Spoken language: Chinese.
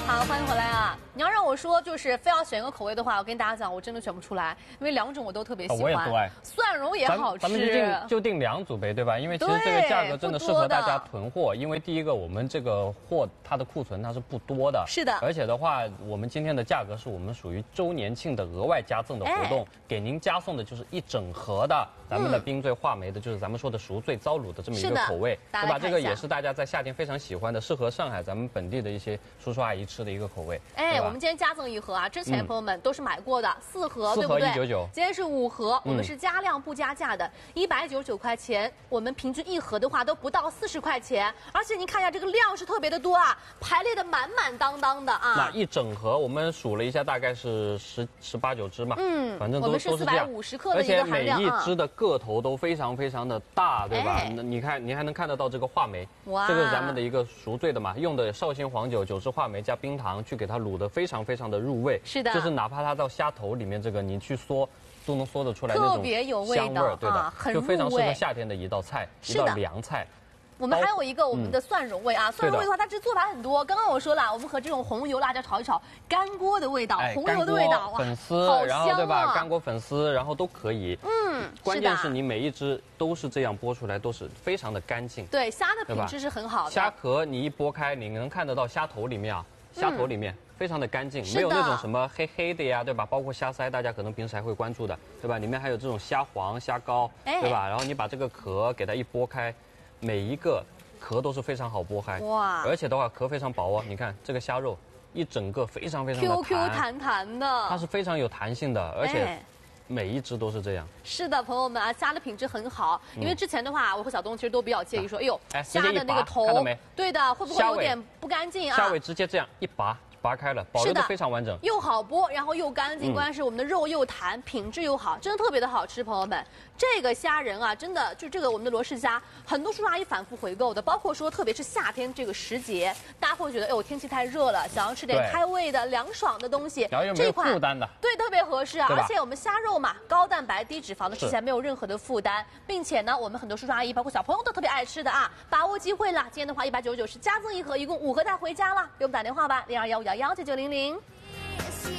好，欢迎回来啊！你要让我说，就是非要选一个口味的话，我跟大家讲，我真的选不出来，因为两种我都特别喜欢。 我也都爱， 蒜蓉也好吃。 咱们就定2组呗，对吧？因为其实这个价格真的适合大家囤货，因为第一个我们这个货它的库存它是不多的， 是的。 而且的话，我们今天的价格是我们属于周年庆的额外加赠的活动，给您加送的就是一整盒的咱们的冰醉话梅的，就是咱们说的熟醉糟卤的这么一个口味，对吧？这个也是大家在夏天非常喜欢的，适合上海咱们本地的一些叔叔阿姨吃的一个口味。 哎，我们今天加赠1盒啊，之前朋友们都是买过的4盒，对不对 ？4盒199， 今天是5盒，我们是加量不加价的，199块钱，我们平均1盒的话都不到40块钱，而且您看一下这个量是特别的多啊，排列的满满当当的啊。 那一整盒我们数了一下，大概是18、19支嘛，反正都是这样。 450克的一个含量， 而且每一支的个头都非常非常的大，对吧？那你看，你还能看得到这个话梅，这个是咱们的一个熟醉的嘛，用的绍兴黄酒、9支话梅加冰糖去给它卤得非常非常的入味。 是的， 就是哪怕它到虾头里面，这个你去嗦都能嗦得出来那种特别有味香味儿，对的，就非常适合夏天的一道菜，一道凉菜。 我们还有一个我们的蒜蓉味啊，蒜蓉味的话，它这做法很多。刚刚我说了，我们和这种红油辣椒炒一炒，干锅的味道，红油的味道， 哇，粉丝，然后对吧？干锅粉丝，然后都可以。关键是你每一只都是这样剥出来，都是非常的干净。 对，虾的品质是很好的。 虾壳你一剥开，你能看得到虾头里面啊，虾头里面非常的干净，没有那种什么黑黑的呀，对吧？包括虾腮，大家可能平时还会关注的，对吧？里面还有这种虾黄、虾膏，对吧？然后你把这个壳给它一剥开，每一个壳都是非常好剥开，哇！而且的话壳非常薄哦，你看这个虾肉一整个非常非常的 Q 弹弹的， 它是非常有弹性的，而且每一只都是这样。 是的，朋友们啊，虾的品质很好，因为之前的话，我和小东其实都比较介意说，哎呦，虾的那个头， 看到没？ 对的，会不会有点不干净啊？ 虾尾直接这样一拔开了，保留的非常完整， 又好剥，然后又干净，关键是我们的肉又弹，品质又好，真的特别的好吃，朋友们。这个虾仁啊，真的就这个我们的罗氏虾，很多叔叔阿姨反复回购的，包括说特别是夏天这个时节，大家会觉得哎呦天气太热了，想要吃点开胃的、凉爽的东西， 然后又没有负担的， 对，特别合适啊。而且我们虾肉嘛，高蛋白低脂肪的，吃起来没有任何的负担，并且呢，我们很多叔叔阿姨包括小朋友都特别爱吃的啊，把握机会啦！今天的话199是加赠1盒，一共5盒带回家了，给我们打电话吧，0215119900。